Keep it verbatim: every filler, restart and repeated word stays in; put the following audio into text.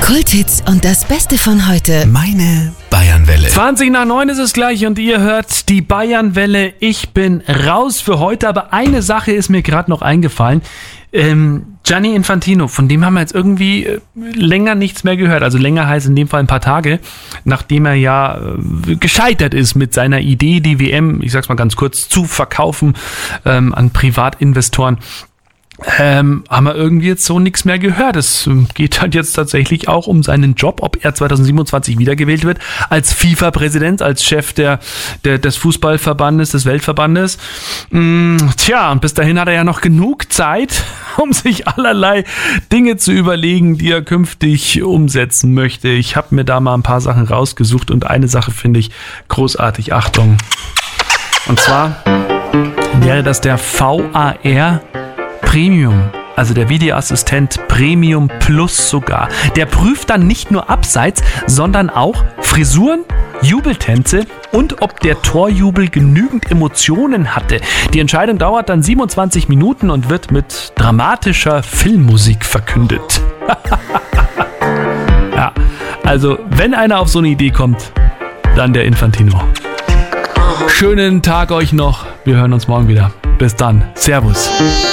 Kulthits und das Beste von heute. Meine Bayernwelle. zwanzig nach neun ist es gleich und ihr hört die Bayernwelle. Ich bin raus für heute, aber eine Sache ist mir gerade noch eingefallen. Ähm, Gianni Infantino, von dem haben wir jetzt irgendwie äh, länger nichts mehr gehört. Also länger heißt in dem Fall ein paar Tage, nachdem er ja äh, gescheitert ist mit seiner Idee, die W M, ich sag's mal ganz kurz, zu verkaufen ähm, an Privatinvestoren. Ähm, haben wir irgendwie jetzt so nichts mehr gehört. Es geht halt jetzt tatsächlich auch um seinen Job, ob er zwanzig siebenundzwanzig wiedergewählt wird als FIFA-Präsident, als Chef der, der des Fußballverbandes, des Weltverbandes. Mm, tja, und bis dahin hat er ja noch genug Zeit, um sich allerlei Dinge zu überlegen, die er künftig umsetzen möchte. Ich habe mir da mal ein paar Sachen rausgesucht und eine Sache finde ich großartig. Achtung. Und zwar wäre das der V A R Premium, also der Videoassistent Premium Plus sogar. Der prüft dann nicht nur Abseits, sondern auch Frisuren, Jubeltänze und ob der Torjubel genügend Emotionen hatte. Die Entscheidung dauert dann siebenundzwanzig Minuten und wird mit dramatischer Filmmusik verkündet. Ja, also wenn einer auf so eine Idee kommt, dann der Infantino. Schönen Tag euch noch. Wir hören uns morgen wieder. Bis dann. Servus.